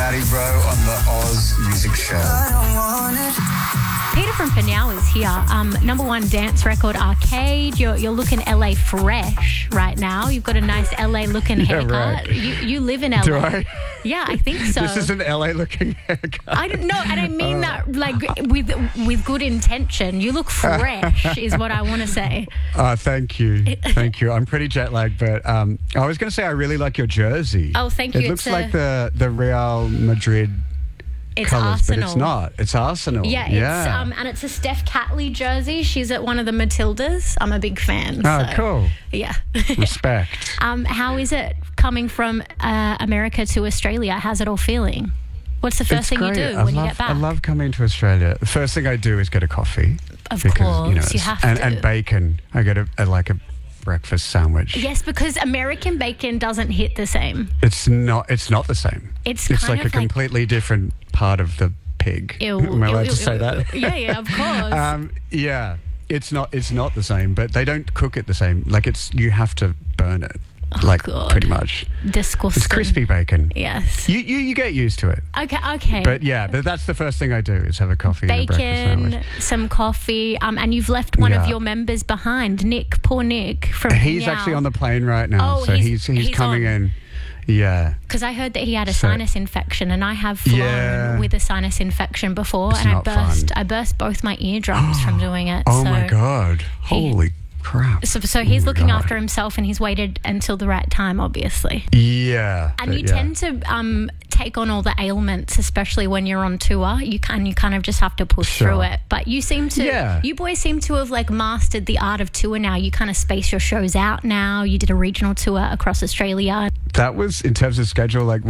Matty Bro on the Oz Music Show. Peter from Panyao is here. Number one dance record, Arcade. You're looking LA fresh right now. You've got a nice LA looking haircut. Right. You live in LA. Do I? Yeah, I think so. This is an LA looking haircut. I don't know, and I mean that like with good intention. You look fresh, is what I want to say. Thank you. Thank you. I'm pretty jet lagged, but I was going to say I really like your jersey. Oh, thank you. It looks like the Real Madrid It's colours, Arsenal. but it's not. It's Arsenal. Yeah, it's and it's a Steph Catley jersey. She's at one of the Matildas. I'm a big fan. Oh, so, cool. Yeah. Respect. How is it coming from America to Australia? How's it all feeling? What's the first thing great. you do when you get back? I love coming to Australia. The first thing I do is get a coffee. Of because, course, you have to. And bacon. I get a breakfast sandwich. Yes, because American bacon doesn't hit the same. It's not the same. It's like kind a of completely different part of the pig. Ew, Am I allowed ew, to say ew, that? Yeah, of course. Yeah. It's not the same, but they don't cook it the same. Like you have to burn it. God. Pretty much. Disgusting. It's crispy bacon. Yes. You get used to it. Okay. But that's the first thing I do is have a coffee and a breakfast Bacon, sandwich. some coffee, and you've left one of your members behind, Nick. Poor Nick from He's Panyao. actually on the plane right now, Oh, so he's coming on. in. Yeah. Because I heard that he had a sinus infection, and I have flown with a sinus infection before, It's and not fun. I burst both my eardrums from doing it. Oh my God! Holy crap! So he's looking after himself, and he's waited until the right time, obviously. Yeah. And you tend to take on all the ailments, especially when you're on tour. You kind of just have to push through it. But you seem to, you boys seem to have mastered the art of tour now. You kind of space your shows out now. You did a regional tour across Australia. That was, in terms of schedule,